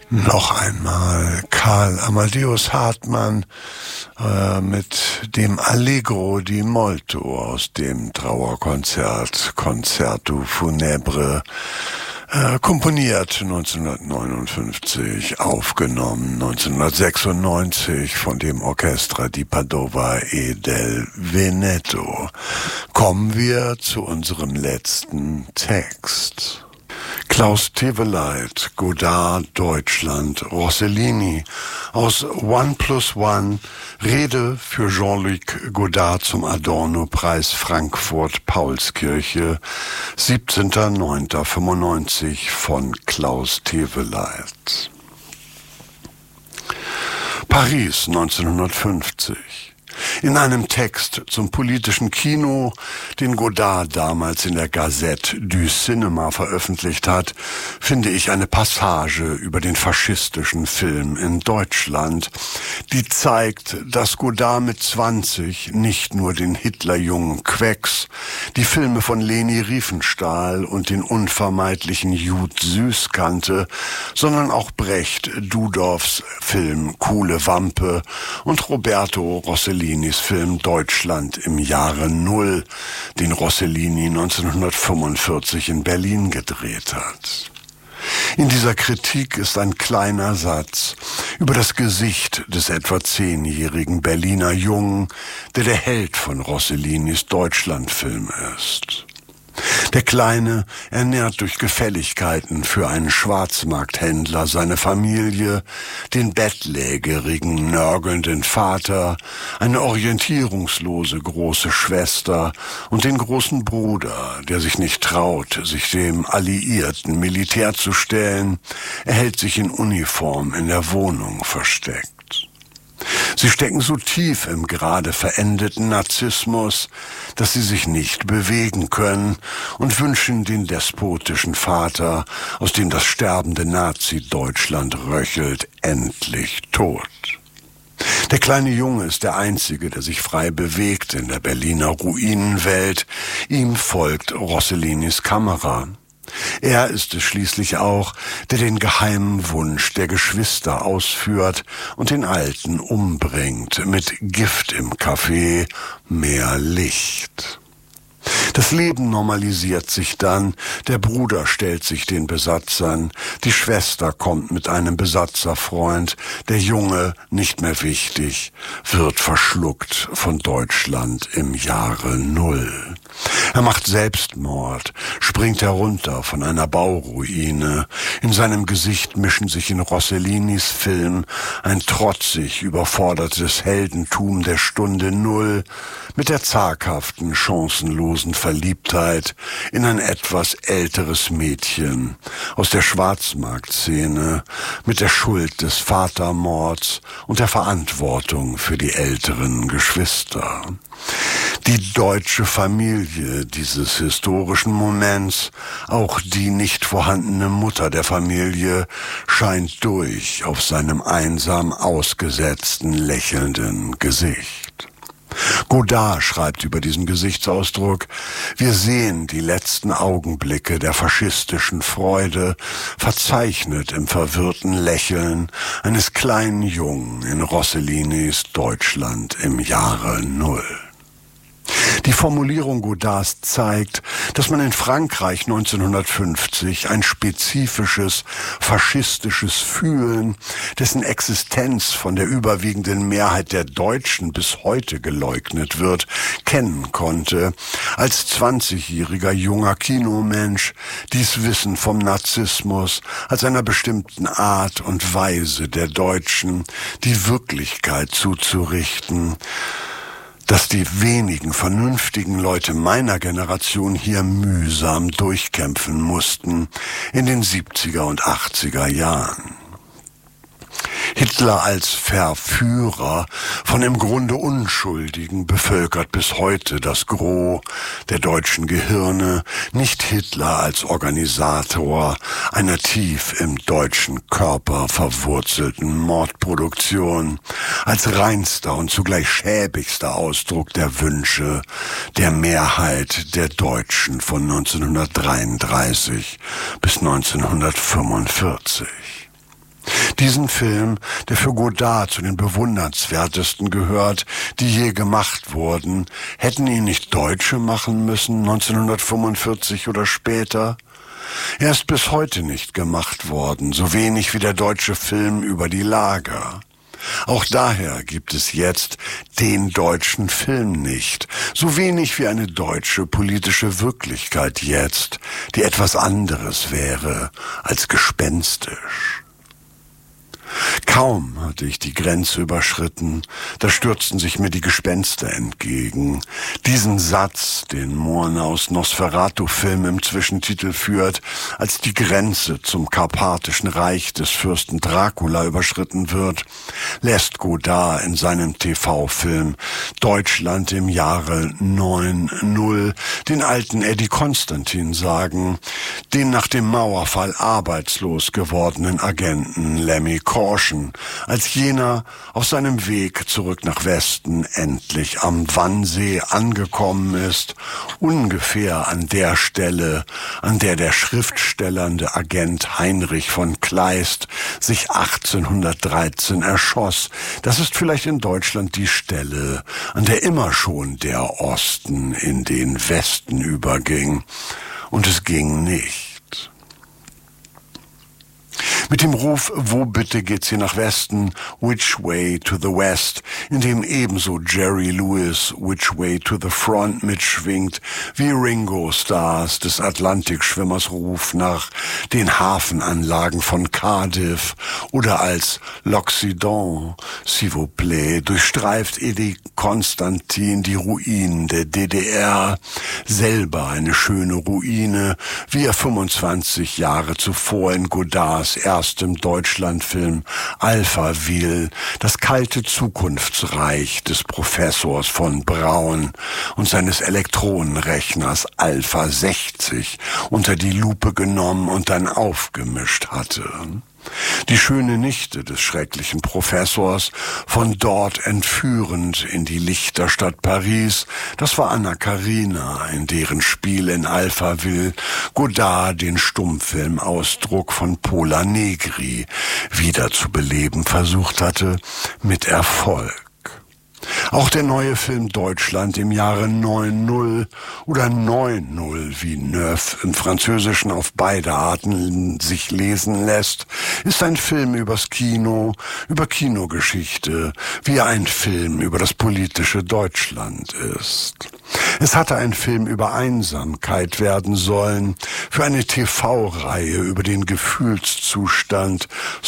Noch einmal Karl Amadeus Hartmann mit dem Allegro di Molto aus dem Trauerkonzert Concerto Funebre, komponiert 1959, aufgenommen 1996 von dem Orchestra di Padova e del Veneto. Kommen wir zu unserem letzten Text. Klaus Teweleit, Godard, Deutschland, Rossellini, aus One+One, Rede für Jean-Luc Godard zum Adorno-Preis Frankfurt Paulskirche, 17.09.95 von Klaus Teweleit. Paris 1950. In einem Text zum politischen Kino, den Godard damals in der Gazette du Cinéma veröffentlicht hat, finde ich eine Passage über den faschistischen Film in Deutschland, die zeigt, dass Godard mit 20 nicht nur den Hitlerjungen Quecks, die Filme von Leni Riefenstahl und den unvermeidlichen Jud Süß kannte, sondern auch Brecht Dudorfs Film Kuhle Wampe und Roberto Rossellini Film Deutschland im Jahre Null, den Rossellini 1945 in Berlin gedreht hat. In dieser Kritik ist ein kleiner Satz über das Gesicht des etwa 10-jährigen Berliner Jungen, der Held von Rossellinis Deutschlandfilm ist. Der Kleine ernährt durch Gefälligkeiten für einen Schwarzmarkthändler seine Familie, den bettlägerigen, nörgelnden Vater, eine orientierungslose große Schwester und den großen Bruder, der sich nicht traut, sich dem alliierten Militär zu stellen. Er hält sich in Uniform in der Wohnung versteckt. Sie stecken so tief im gerade verendeten Narzissmus, dass sie sich nicht bewegen können und wünschen den despotischen Vater, aus dem das sterbende Nazi-Deutschland röchelt, endlich tot. Der kleine Junge ist der Einzige, der sich frei bewegt in der Berliner Ruinenwelt. Ihm folgt Rossellinis Kamera. Er ist es schließlich auch, der den geheimen Wunsch der Geschwister ausführt und den Alten umbringt mit Gift im Kaffee, mehr Licht. Das Leben normalisiert sich dann, der Bruder stellt sich den Besatzern, die Schwester kommt mit einem Besatzerfreund, der Junge, nicht mehr wichtig, wird verschluckt von Deutschland im Jahre Null. Er macht Selbstmord, springt herunter von einer Bauruine. In seinem Gesicht mischen sich in Rossellinis Film ein trotzig überfordertes Heldentum der Stunde Null mit der zaghaften, chancenlosen Verliebtheit in ein etwas älteres Mädchen aus der Schwarzmarktszene mit der Schuld des Vatermords und der Verantwortung für die älteren Geschwister. Die deutsche Familie dieses historischen Moments, auch die nicht vorhandene Mutter der Familie, scheint durch auf seinem einsam ausgesetzten, lächelnden Gesicht. Godard schreibt über diesen Gesichtsausdruck: Wir sehen die letzten Augenblicke der faschistischen Freude, verzeichnet im verwirrten Lächeln eines kleinen Jungen in Rossellinis Deutschland im Jahre Null. Die Formulierung Godards zeigt, dass man in Frankreich 1950 ein spezifisches faschistisches Fühlen, dessen Existenz von der überwiegenden Mehrheit der Deutschen bis heute geleugnet wird, kennen konnte. Als 20-jähriger junger Kinomensch dies Wissen vom Narzissmus, als einer bestimmten Art und Weise der Deutschen, die Wirklichkeit zuzurichten, dass die wenigen vernünftigen Leute meiner Generation hier mühsam durchkämpfen mussten in den 70er und 80er Jahren. Hitler als Verführer von im Grunde Unschuldigen bevölkert bis heute das Gros der deutschen Gehirne, nicht Hitler als Organisator einer tief im deutschen Körper verwurzelten Mordproduktion, als reinster und zugleich schäbigster Ausdruck der Wünsche der Mehrheit der Deutschen von 1933 bis 1945. Diesen Film, der für Godard zu den bewundernswertesten gehört, die je gemacht wurden, hätten ihn nicht Deutsche machen müssen, 1945 oder später? Er ist bis heute nicht gemacht worden, so wenig wie der deutsche Film über die Lager. Auch daher gibt es jetzt den deutschen Film nicht, so wenig wie eine deutsche politische Wirklichkeit jetzt, die etwas anderes wäre als gespenstisch. Kaum hatte ich die Grenze überschritten, da stürzten sich mir die Gespenster entgegen. Diesen Satz, den Murnaus Nosferatu-Film im Zwischentitel führt, als die Grenze zum karpathischen Reich des Fürsten Dracula überschritten wird, lässt Godard in seinem TV-Film Deutschland im Jahre 9/0 den alten Eddie Konstantin sagen, den nach dem Mauerfall arbeitslos gewordenen Agenten Lemmy Caution, als jener auf seinem Weg zurück nach Westen endlich am Wannsee angekommen ist, ungefähr an der Stelle, an der der schriftstellernde Agent Heinrich von Kleist sich 1813 erschoss. Das ist vielleicht in Deutschland die Stelle, an der immer schon der Osten in den Westen überging. Und es ging nicht. Mit dem Ruf, wo bitte geht's hier nach Westen, Which Way to the West, in dem ebenso Jerry Lewis Which Way to the Front mitschwingt, wie Ringo Starrs des Atlantikschwimmers Ruf nach den Hafenanlagen von Cardiff oder als L'Occident, s'il vous plaît, durchstreift Eddie Konstantin die Ruinen der DDR, selber eine schöne Ruine, wie er 25 Jahre zuvor in Godards erstem Deutschlandfilm Alphaville das kalte Zukunftsreich des Professors von Braun und seines Elektronenrechners Alpha 60 unter die Lupe genommen und dann aufgemischt hatte. Die schöne Nichte des schrecklichen Professors, von dort entführend in die Lichterstadt Paris, das war Anna Karina, in deren Spiel in Alphaville Godard den Stummfilmausdruck von Pola Negri wiederzubeleben versucht hatte, mit Erfolg. Auch der neue Film Deutschland im Jahre 9/0 oder 9/0, wie Neuf im Französischen auf beide Arten sich lesen lässt, ist ein Film übers Kino, über Kinogeschichte, wie er ein Film über das politische Deutschland ist. Es hatte ein Film über Einsamkeit werden sollen, für eine TV-Reihe über den Gefühlszustand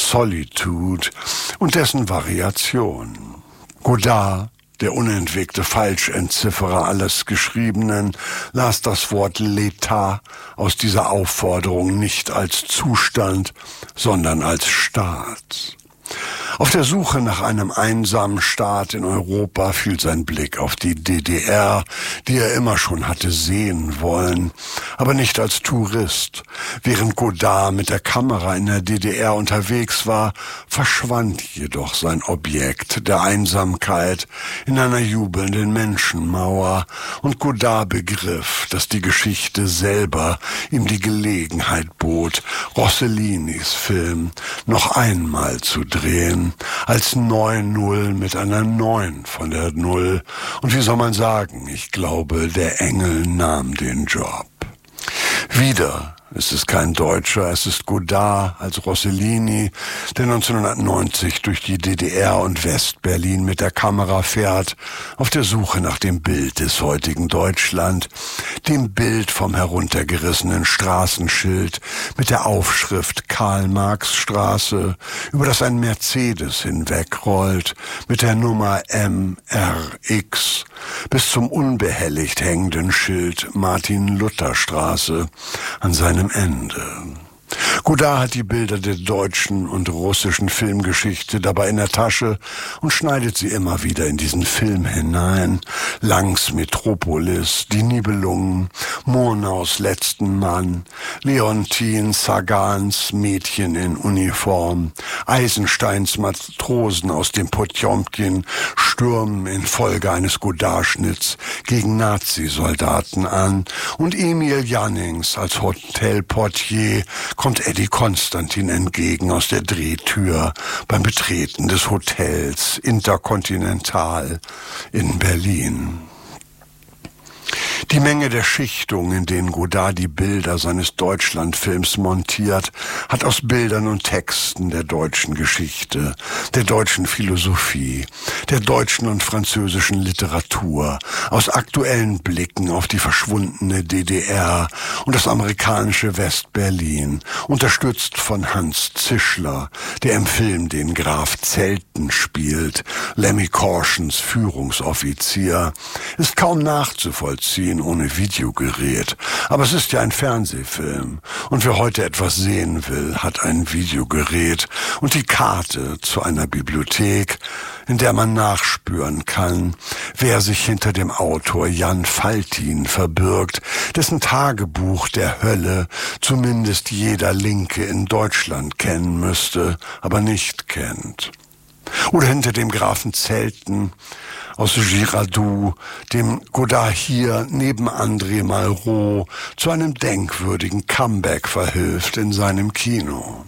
Solitude und dessen Variation. Godard, der unentwegte Falschentzifferer alles Geschriebenen, las das Wort L'État aus dieser Aufforderung nicht als Zustand, sondern als Staat. Auf der Suche nach einem einsamen Staat in Europa fiel sein Blick auf die DDR, die er immer schon hatte sehen wollen, aber nicht als Tourist. Während Godard mit der Kamera in der DDR unterwegs war, verschwand jedoch sein Objekt der Einsamkeit in einer jubelnden Menschenmauer, und Godard begriff, dass die Geschichte selber ihm die Gelegenheit bot, Rossellinis Film noch einmal zu drehen, als 9/0 mit einer 9 von der 0. Und wie soll man sagen, ich glaube, der Engel nahm den Job. Wieder ist es kein Deutscher, es ist Godard als Rossellini, der 1990 durch die DDR und Westberlin mit der Kamera fährt, auf der Suche nach dem Bild des heutigen Deutschland, dem Bild vom heruntergerissenen Straßenschild mit der Aufschrift Karl-Marx-Straße, über das ein Mercedes hinwegrollt, mit der Nummer MRX, bis zum unbehelligt hängenden Schild Martin-Luther-Straße an seinem Ende. Godard hat die Bilder der deutschen und russischen Filmgeschichte dabei in der Tasche und schneidet sie immer wieder in diesen Film hinein. Langs Metropolis, Die Nibelungen, Murnaus letzten Mann, Leontin Sagans Mädchen in Uniform, Eisensteins Matrosen aus dem Potjomkin stürmen infolge eines Godard-Schnitts gegen Nazi-Soldaten an, und Emil Jannings als Hotelportier kommt kommt Eddie Constantin entgegen aus der Drehtür beim Betreten des Hotels Intercontinental in Berlin. Die Menge der Schichtungen, in denen Godard die Bilder seines Deutschlandfilms montiert, hat aus Bildern und Texten der deutschen Geschichte, der deutschen Philosophie, der deutschen und französischen Literatur, aus aktuellen Blicken auf die verschwundene DDR und das amerikanische West-Berlin, unterstützt von Hans Zischler, der im Film den Graf Zelten spielt, Lemmy Korschens Führungsoffizier, ist kaum nachzuvollziehen ohne Videogerät. Aber es ist ja ein Fernsehfilm. Und wer heute etwas sehen will, hat ein Videogerät und die Karte zu einer Bibliothek, in der man nachspüren kann, wer sich hinter dem Autor Jan Faltin verbirgt, dessen Tagebuch der Hölle zumindest jeder Linke in Deutschland kennen müsste, aber nicht kennt. Oder hinter dem Grafen Zelten aus Girardot, dem Godard hier neben André Malraux zu einem denkwürdigen Comeback verhilft in seinem Kino.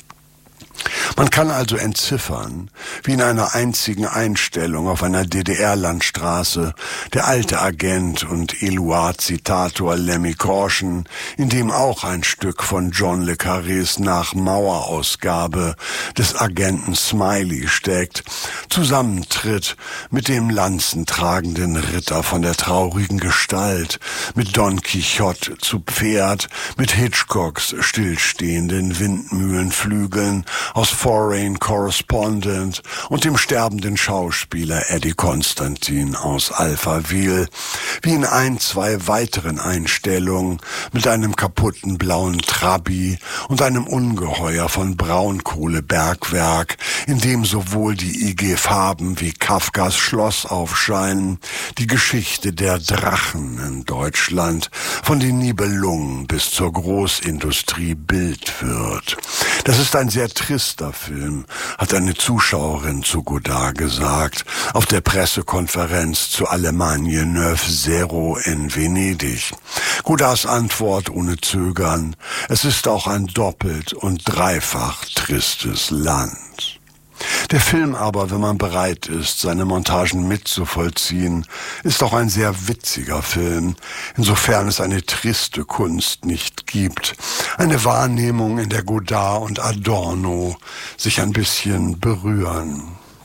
Man kann also entziffern, wie in einer einzigen Einstellung auf einer DDR-Landstraße der alte Agent und Eluard-Zitator Lemmy Korschen, in dem auch ein Stück von John le Carrés Nach-Mauer-Ausgabe des Agenten Smiley steckt, zusammentritt mit dem lanzentragenden Ritter von der traurigen Gestalt, mit Don Quixote zu Pferd, mit Hitchcocks stillstehenden Windmühlenflügeln aus Foreign Correspondent und dem sterbenden Schauspieler Eddie Constantin aus Alphaville, wie in 2 weiteren Einstellungen mit einem kaputten blauen Trabi und einem Ungeheuer von Braunkohlebergwerk, in dem sowohl die IG Farben wie Kafkas Schloss aufscheinen, die Geschichte der Drachen in Deutschland von den Nibelungen bis zur Großindustrie Bild wird. Das ist ein sehr trister Film, hat eine Zuschauerin zu Godard gesagt, auf der Pressekonferenz zu Allemagne 9-0 in Venedig. Godards Antwort ohne Zögern: Es ist auch ein doppelt und dreifach tristes Land. Der Film aber, wenn man bereit ist, seine Montagen mitzuvollziehen, ist auch ein sehr witziger Film, insofern es eine triste Kunst nicht gibt. Eine Wahrnehmung, in der Godard und Adorno sich ein bisschen berühren.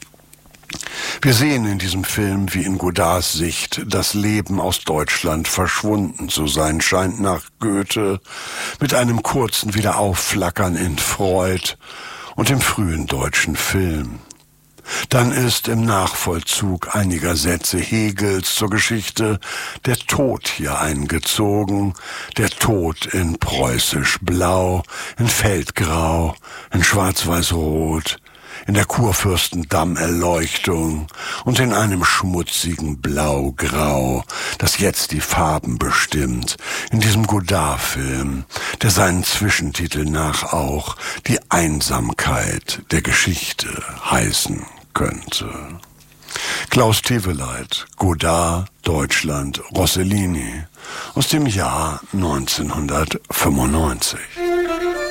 Wir sehen in diesem Film, wie in Godards Sicht das Leben aus Deutschland verschwunden zu sein scheint nach Goethe, mit einem kurzen Wiederaufflackern in Freud und im frühen deutschen Film. Dann ist im Nachvollzug einiger Sätze Hegels zur Geschichte der Tod hier eingezogen, der Tod in preußisch Blau, in Feldgrau, in schwarz-weiß-rot, in der Kurfürstendamm-Erleuchtung und in einem schmutzigen Blau-Grau, das jetzt die Farben bestimmt, in diesem Godard-Film, der seinen Zwischentitel nach auch die Einsamkeit der Geschichte heißen könnte. Klaus Teweleit, Godard, Deutschland, Rossellini, aus dem Jahr 1995.